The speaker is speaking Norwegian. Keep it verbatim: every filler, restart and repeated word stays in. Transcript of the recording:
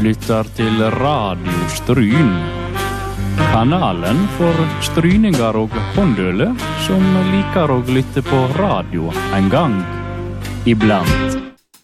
lytter til Radio Stryn. Kanalen for stryninger og håndøle som liker å lytte på radio en gang iblant.